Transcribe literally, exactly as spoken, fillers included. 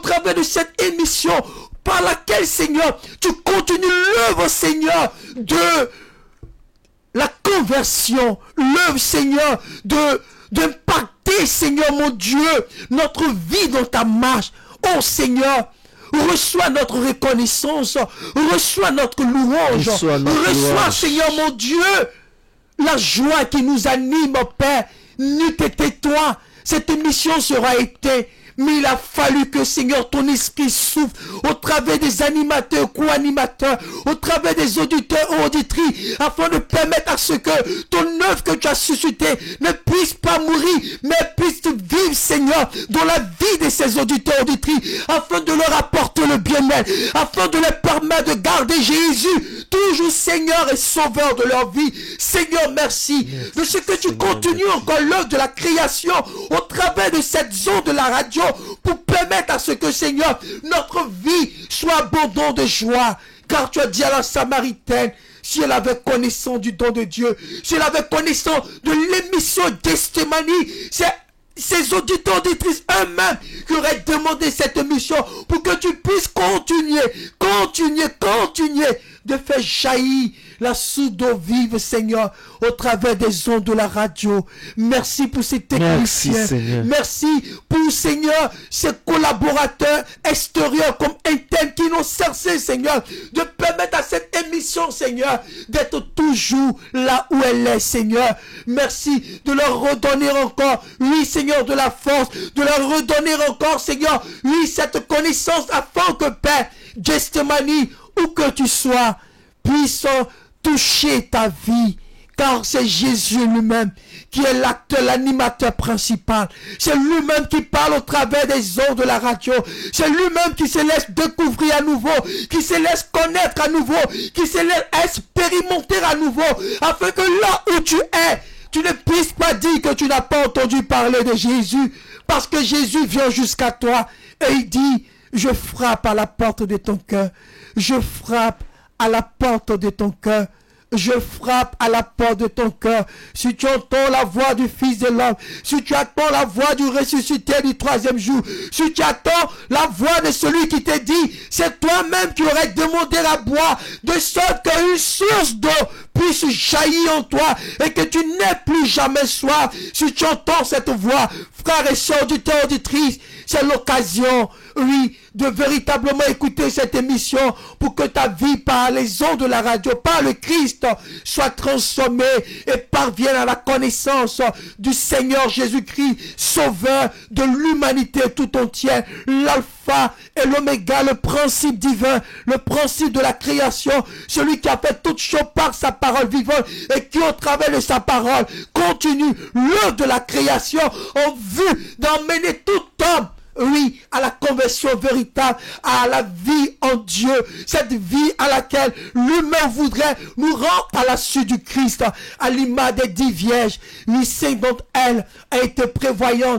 travers de cette émission, par laquelle, Seigneur, tu continues l'œuvre, Seigneur, de la conversion, l'œuvre, Seigneur, de d'impacter, Seigneur, mon Dieu, notre vie dans ta marche. Oh, Seigneur, reçois notre reconnaissance, reçois notre louange, reçois, notre reçois louange. Seigneur, mon Dieu, la joie qui nous anime, Père. N'eût été toi, cette émission sera été. Mais il a fallu que, Seigneur, ton esprit souffle au travers des animateurs, co-animateurs, au travers des auditeurs et auditrices, afin de permettre à ce que ton œuvre que tu as suscitée ne puisse pas mourir, mais puisse vivre, Seigneur, dans la vie de ces auditeurs et auditrices, afin de leur apporter le bien-être, afin de leur permettre de garder Jésus, toujours Seigneur et Sauveur de leur vie. Seigneur, merci yes, de ce que tu Seigneur, continues merci. Encore l'œuvre de la création au travers de cette zone de la radio, pour permettre à ce que, Seigneur, notre vie soit abondante de joie. Car tu as dit à la Samaritaine, si elle avait connaissance du don de Dieu, si elle avait connaissance de l'émission Gethsemane, c'est ces auditeurs auditrices eux-mêmes qui auraient demandé cette émission pour que tu puisses continuer, continuer, continuer de faire jaillir la source d'eau vive, Seigneur, au travers des ondes de la radio. Merci pour ces techniciens. Merci, Seigneur. Merci pour, Seigneur, ces collaborateurs extérieurs comme internes qui n'ont cessé, Seigneur, de permettre à cette émission, Seigneur, d'être toujours là où elle est, Seigneur. Merci de leur redonner encore, oui, Seigneur, de la force, de leur redonner encore, Seigneur, oui, cette connaissance afin que, Père, Gethsemane, où que tu sois, puisse toucher ta vie, car c'est Jésus lui-même qui est l'acteur, l'animateur principal. C'est lui-même qui parle au travers des ondes de la radio. C'est lui-même qui se laisse découvrir à nouveau, qui se laisse connaître à nouveau, qui se laisse expérimenter à nouveau, afin que là où tu es, tu ne puisses pas dire que tu n'as pas entendu parler de Jésus, parce que Jésus vient jusqu'à toi et il dit, je frappe à la porte de ton cœur, je frappe à la porte de ton cœur. Je frappe à la porte de ton cœur. Si tu entends la voix du Fils de l'homme, si tu attends la voix du ressuscité du troisième jour, si tu attends la voix de celui qui te dit, c'est toi-même qui aurais demandé à boire, de sorte qu'une source d'eau puisse jaillir en toi et que tu n'aies plus jamais soif. Si tu entends cette voix, frères et sœurs, auditeurs, auditrices, c'est l'occasion, oui, de véritablement écouter cette émission pour que ta vie par les ondes de la radio, par le Christ, soit transformée et parvienne à la connaissance du Seigneur Jésus-Christ, Sauveur de l'humanité tout entière, l'alpha et l'oméga, le principe divin, le principe de la création, celui qui a fait toutes choses par sa parole vivante et qui, au travers de sa parole, continue l'œuvre de la création en vue d'emmener tout homme, oui, à la conversion véritable, à la vie en Dieu, cette vie à laquelle l'humain voudrait nous rendre à la suite du Christ, à l'image des dix vierges. Oui, c'est dont elle a été prévoyante